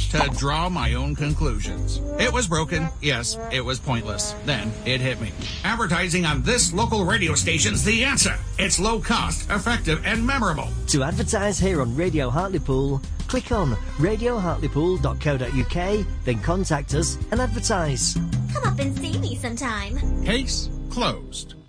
to draw my own conclusions. It was broken. Yes, it was pointless. Then it hit me. Advertising on this local radio station's the answer. It's low cost, effective, and memorable. To advertise here on Radio Hartlepool, click on radiohartlepool.co.uk, then contact us and advertise. Come up and see me sometime. Case closed.